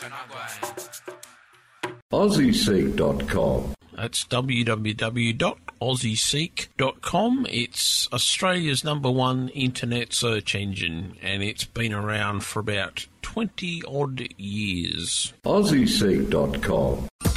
AussieSeek.com. That's www.aussieseek.com. It's Australia's #1 internet search engine, and it's been around for about 20-odd years. AussieSeek.com.